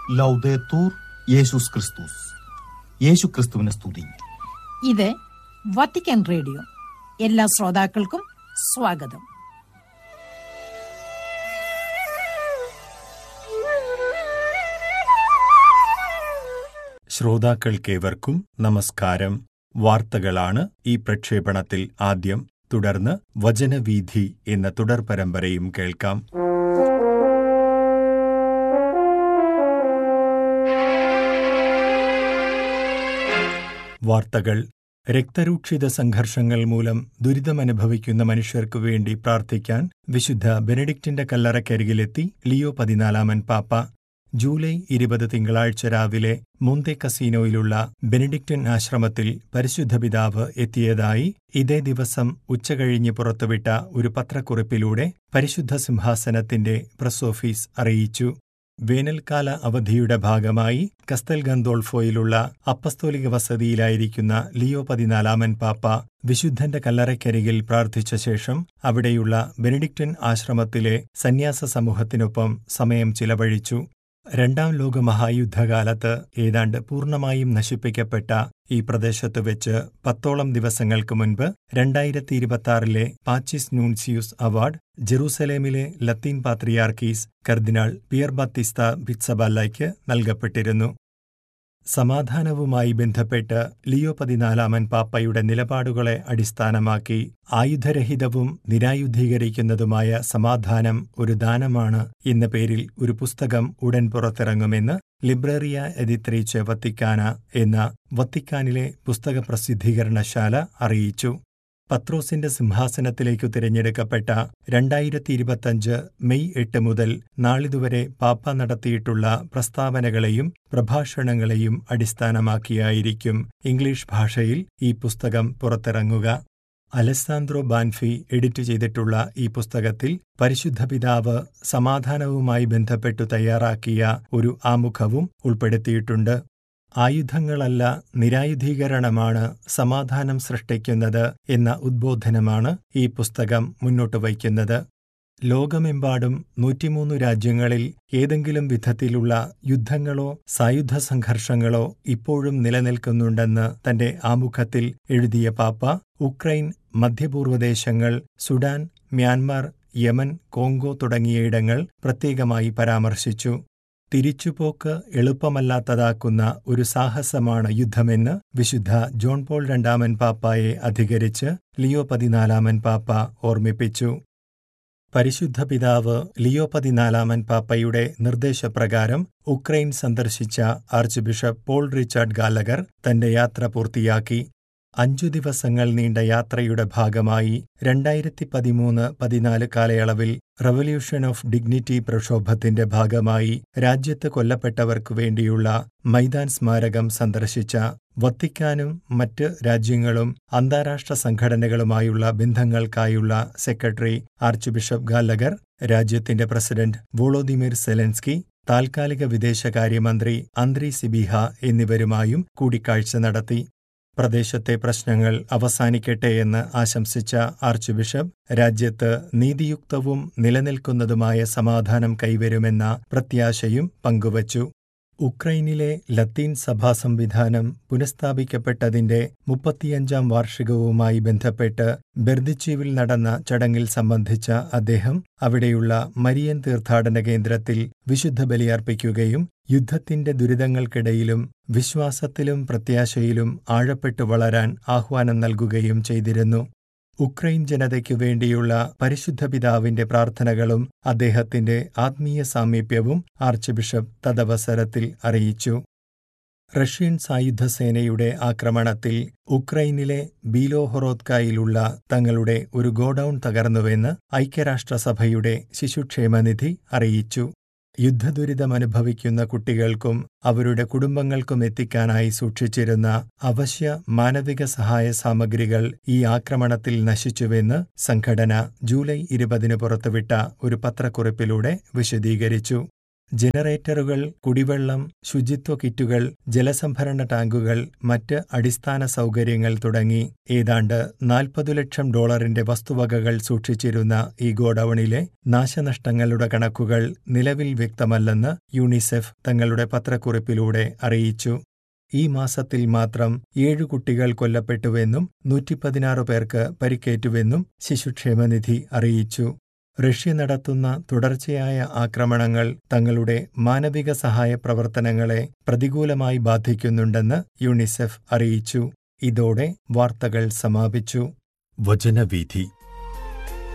ലൗദേത്തൂർ യേശുസ് ക്രിസ്തുസ്. യേശു ക്രിസ്തുവിനെ സ്തുതി. ഇത് വത്തിക്കാൻ റേഡിയോ. എല്ലാ ശ്രോതാക്കൾക്കും സ്വാഗതം. ശ്രോതാക്കൾക്കേവർക്കും നമസ്കാരം. വാർത്തകളാണ് ഈ പ്രക്ഷേപണത്തിൽ ആദ്യം. തുടർന്ന് വചനവീഥി എന്ന തുടർ പരമ്പരയും കേൾക്കാം. വാർത്തകൾ. രക്തരൂക്ഷിത സംഘർഷങ്ങൾ മൂലം ദുരിതമനുഭവിക്കുന്ന മനുഷ്യർക്കു വേണ്ടി പ്രാർത്ഥിക്കാൻ വിശുദ്ധ ബെനഡിക്റ്റിന്റെ കല്ലറക്കരികിലെത്തി ലിയോ 14 പാപ്പ. ജൂലൈ 20 തിങ്കളാഴ്ച രാവിലെ മോന്തെ കസീനോയിലുള്ള ബെനഡിക്റ്റിൻ ആശ്രമത്തിൽ പരിശുദ്ധ പിതാവ് എത്തിയതായി ഇതേ ദിവസം ഉച്ചകഴിഞ്ഞ് പുറത്തുവിട്ട ഒരു പത്രക്കുറിപ്പിലൂടെ പരിശുദ്ധ സിംഹാസനത്തിന്റെ പ്രസ് ഓഫീസ് അറിയിച്ചു. വേനൽക്കാല അവധിയുടെ ഭാഗമായി കസ്തൽ ഗന്തോൾഫോയിലുള്ള അപ്പസ്തോലിക വസതിയിലായിരിക്കുന്ന ലിയോ 14 പാപ്പ വിശുദ്ധന്റെ കല്ലറയ്ക്കരികിൽ പ്രാർത്ഥിച്ച ശേഷം അവിടെയുള്ള ബെനഡിക്റ്റിൻ ആശ്രമത്തിലെ സന്യാസ സമൂഹത്തിനൊപ്പം സമയം ചിലവഴിച്ചു. രണ്ടാം ലോകമഹായുദ്ധകാലത്ത് ഏതാണ്ട് പൂർണ്ണമായും നശിപ്പിക്കപ്പെട്ട ഈ പ്രദേശത്ത് വെച്ച് 10ഓളം ദിവസങ്ങൾക്ക് മുൻപ് 2026 പാച്ചിസ് നൂൻസിയൂസ് അവാർഡ് ജെറൂസലേമിലെ ലത്തീൻ പാത്രിയാർക്കീസ് കർദിനാൾ പിയർ ബാത്തിസ്ത പിറ്റ്സബാല്ലയ്ക്ക് നൽകപ്പെട്ടിരുന്നു. സമാധാനവുമായി ബന്ധപ്പെട്ട് ലിയോ 14 പാപ്പയുടെ നിലപാടുകളെ അടിസ്ഥാനമാക്കി ആയുധരഹിതവും നിരായുധീകരിക്കുന്നതുമായ സമാധാനം ഒരു ദാനമാണ് എന്ന പേരിൽ ഒരു പുസ്തകം ഉടൻ പുറത്തിറങ്ങുമെന്ന് ലിബ്രറിയ എഡിത്രീച്ചെ വത്തിക്കാന എന്ന വത്തിക്കാനിലെ പുസ്തക പ്രസിദ്ധീകരണശാല അറിയിച്ചു. പത്രോസിന്റെ സിംഹാസനത്തിലേക്കു തിരഞ്ഞെടുക്കപ്പെട്ട 2025 മെയ് 8 മുതൽ നാളിതുവരെ പാപ്പ നടത്തിയിട്ടുള്ള പ്രസ്താവനകളെയും പ്രഭാഷണങ്ങളെയും അടിസ്ഥാനമാക്കിയായിരിക്കും ഇംഗ്ലീഷ് ഭാഷയിൽ ഈ പുസ്തകം പുറത്തിറങ്ങുക. അലസാന്ദ്രോ ബാൻഫി എഡിറ്റ് ചെയ്തിട്ടുള്ള ഈ പുസ്തകത്തിൽ പരിശുദ്ധ പിതാവ് സമാധാനവുമായി ബന്ധപ്പെട്ടു തയ്യാറാക്കിയ ഒരു ആമുഖവും ഉൾപ്പെടുത്തിയിട്ടുണ്ട്. ആയുധങ്ങളല്ല, നിരായുധീകരണമാണ് സമാധാനം സൃഷ്ടിക്കുന്നത് എന്ന ഉദ്ബോധനമാണ് ഈ പുസ്തകം മുന്നോട്ട് വയ്ക്കുന്നത്. ലോകമെമ്പാടും 103 രാജ്യങ്ങളിൽ ഏതെങ്കിലും വിധത്തിലുള്ള യുദ്ധങ്ങളോ സായുധ സംഘർഷങ്ങളോ ഇപ്പോഴും നിലനിൽക്കുന്നുണ്ടെന്ന് തന്റെ ആമുഖത്തിൽ എഴുതിയ പാപ്പ Ukraine, മധ്യപൂർവ്വദേശങ്ങൾ, Sudan, Myanmar, Yemen, Congo തുടങ്ങിയയിടങ്ങൾ പ്രത്യേകമായി പരാമർശിച്ചു. തിരിച്ചുപോക്ക് എളുപ്പമല്ലാത്തതാക്കുന്ന ഒരു സാഹസമാണ് യുദ്ധമെന്ന് വിശുദ്ധ ജോൺ പോൾ II പാപ്പായെ അധികരിച്ച് ലിയോ 14 പാപ്പ ഓർമ്മിപ്പിച്ചു. പരിശുദ്ധ പിതാവ് ലിയോ 14 പാപ്പയുടെ നിർദ്ദേശപ്രകാരം ഉക്രൈൻ സന്ദർശിച്ച arch bishop Paul Richard Gallagher തന്റെ യാത്ര പൂർത്തിയാക്കി. 5 ദിവസങ്ങൾ നീണ്ട യാത്രയുടെ ഭാഗമായി 2013-14 കാലയളവിൽ റവല്യൂഷൻ ഓഫ് ഡിഗ്നിറ്റി പ്രക്ഷോഭത്തിന്റെ ഭാഗമായി രാജ്യത്ത് കൊല്ലപ്പെട്ടവർക്കു വേണ്ടിയുള്ള മൈതാൻ സ്മാരകം സന്ദർശിച്ച വത്തിക്കാനും മറ്റ് രാജ്യങ്ങളും അന്താരാഷ്ട്ര സംഘടനകളുമായുള്ള ബന്ധങ്ങൾക്കായുള്ള സെക്രട്ടറി ആർച്ച് ബിഷപ്പ് ഗാലഗർ, രാജ്യത്തിന്റെ പ്രസിഡന്റ് വോളോദിമിർ സെലൻസ്കി, താൽക്കാലിക വിദേശകാര്യമന്ത്രി അന്ത്രി സിബിഹ എന്നിവരുമായും കൂടിക്കാഴ്ച നടത്തി. പ്രദേശത്തെ പ്രശ്നങ്ങൾ അവസാനിക്കട്ടെയെന്ന് ആശംസിച്ച ആർച്ച് ബിഷപ്പ് രാജ്യത്ത് നീതിയുക്തവും നിലനിൽക്കുന്നതുമായ സമാധാനം കൈവരുമെന്ന പ്രത്യാശയും പങ്കുവച്ചു. ഉക്രൈനിലെ ലത്തീൻ സഭാ സംവിധാനം പുനഃസ്ഥാപിക്കപ്പെട്ടതിന്റെ 35ാം വാർഷികവുമായി ബന്ധപ്പെട്ട് ബെർദിച്ചീവിൽ നടന്ന ചടങ്ങിൽ സംബന്ധിച്ച അദ്ദേഹം അവിടെയുള്ള മരിയൻ തീർത്ഥാടന കേന്ദ്രത്തിൽ വിശുദ്ധ ബലിയർപ്പിക്കുകയും യുദ്ധത്തിന്റെ ദുരിതങ്ങൾക്കിടയിലും വിശ്വാസത്തിലും പ്രത്യാശയിലും ആഴപ്പെട്ടു വളരാൻ ആഹ്വാനം നൽകുകയും ചെയ്തിരുന്നു. ഉക്രൈൻ ജനതയ്ക്കു വേണ്ടിയുള്ള പരിശുദ്ധ പിതാവിന്റെ പ്രാർത്ഥനകളും അദ്ദേഹത്തിന്റെ ആത്മീയ സാമീപ്യവും ആർച്ച് ബിഷപ്പ് തദവസരത്തിൽ അറിയിച്ചു. റഷ്യൻ സായുധസേനയുടെ ആക്രമണത്തിൽ ഉക്രൈനിലെ ബീലോഹൊറോദ്കായിലുള്ള തങ്ങളുടെ ഒരു ഗോഡൌൺ തകർന്നുവെന്ന് ഐക്യരാഷ്ട്രസഭയുടെ ശിശുക്ഷേമനിധി അറിയിച്ചു. യുദ്ധദുരിതമനുഭവിക്കുന്ന കുട്ടികൾക്കും അവരുടെ കുടുംബങ്ങൾക്കും എത്തിക്കാനായി സൂക്ഷിച്ചിരുന്ന അവശ്യ മാനവിക സഹായ സാമഗ്രികൾ ഈ ആക്രമണത്തിൽ നശിച്ചുവെന്ന് സംഘടന ജൂലൈ 20 പുറത്തുവിട്ട ഒരു പത്രക്കുറിപ്പിലൂടെ വിശദീകരിച്ചു. ജനറേറ്ററുകൾ, കുടിവെള്ളം, ശുചിത്വ കിറ്റുകൾ, ജലസംഭരണ ടാങ്കുകൾ, മറ്റ് അടിസ്ഥാന സൗകര്യങ്ങൾ തുടങ്ങി ഏതാണ്ട് $40 ലക്ഷം വസ്തുവകകൾ സൂക്ഷിച്ചിരുന്ന ഈ ഗോഡൌണിലെ നാശനഷ്ടങ്ങളുടെ കണക്കുകൾ നിലവിൽ വ്യക്തമല്ലെന്ന് യുണിസെഫ് തങ്ങളുടെ പത്രക്കുറിപ്പിലൂടെ അറിയിച്ചു. ഈ മാസത്തിൽ മാത്രം 7 കുട്ടികൾ കൊല്ലപ്പെട്ടുവെന്നും 116 പേർക്ക് പരിക്കേറ്റുവെന്നും ശിശുക്ഷേമനിധി അറിയിച്ചു. റഷ്യ നടത്തുന്ന തുടർച്ചയായ ആക്രമണങ്ങൾ തങ്ങളുടെ മാനവിക സഹായ പ്രവർത്തനങ്ങളെ പ്രതികൂലമായി ബാധിക്കുന്നുണ്ടെന്ന് യുണിസെഫ് അറിയിച്ചു. ഇതോടെ വാർത്തകൾ സമാപിച്ചു. വചനവീഥി.